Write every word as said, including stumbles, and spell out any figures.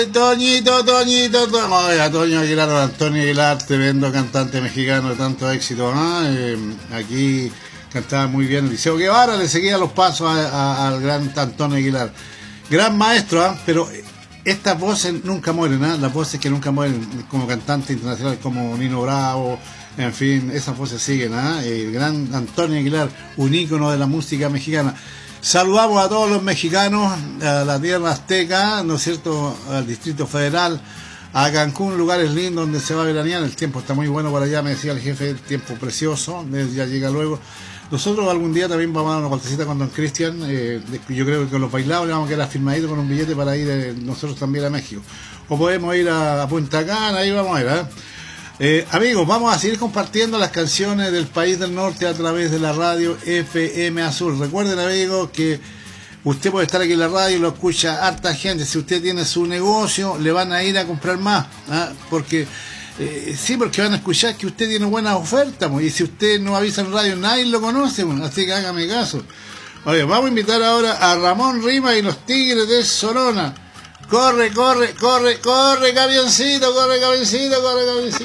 Toñito, Toñito, Toñito. Oiga, Toño Aguilar, Antonio Aguilar, tremendo cantante mexicano de tanto éxito. ¿Ah? Eh, aquí cantaba muy bien el Liceo Guevara, le seguía los pasos a, a, al gran Antonio Aguilar. Gran maestro, ¿ah? Pero estas voces nunca mueren, ¿ah? Las voces que nunca mueren como cantante internacional, como Nino Bravo, en fin, esas voces siguen. ¿Ah? El gran Antonio Aguilar, un ícono de la música mexicana. Saludamos a todos los mexicanos, a la tierra azteca, ¿no es cierto?, al Distrito Federal, a Cancún, lugares lindos donde se va a veranear. El tiempo está muy bueno por allá, me decía el jefe, el tiempo precioso, ya llega luego. Nosotros algún día también vamos a dar una vueltecita con don Cristian, eh, yo creo que con los bailados le vamos a quedar firmadito con un billete para ir eh, nosotros también a México. O podemos ir a, a Punta Cana, ahí vamos a ir, ¿eh? Eh, amigos, vamos a seguir compartiendo las canciones del país del norte a través de la radio F M Azul. Recuerden, amigos, que usted puede estar aquí en la radio y lo escucha harta gente. Si usted tiene su negocio, le van a ir a comprar más, ¿ah? Porque eh, sí, porque van a escuchar que usted tiene buenas ofertas, y si usted no avisa en radio, nadie lo conoce, así que hágame caso. Oye, vamos a invitar ahora a Ramón Rima y los Tigres de Sorona. Corre, corre, corre, corre, camioncito, corre, camioncito, corre, camioncito.